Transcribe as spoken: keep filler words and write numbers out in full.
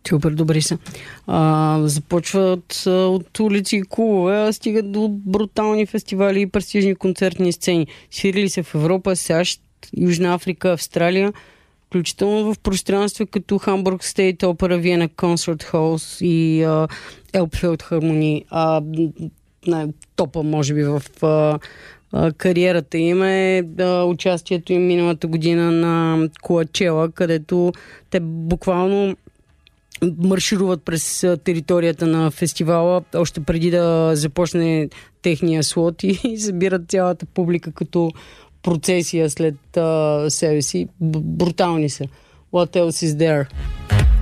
Супер, добри са. А, започват а, от улици и клубове, а стигат до брутални фестивали и престижни концертни сцени. Свирили се в Европа, САЩ, Южна Африка, Австралия, включително в пространства като Хамбург Стейт Опера, Виена Концерт Холс и Елбфелд Хармони. Топа, може би, в а, а, кариерата им е а, участието им миналата година на Коачела, където те буквално маршируват през територията на фестивала, още преди да започне техния слот и събират цялата публика като процесия след а, себе си. Б- брутални са. What else is there?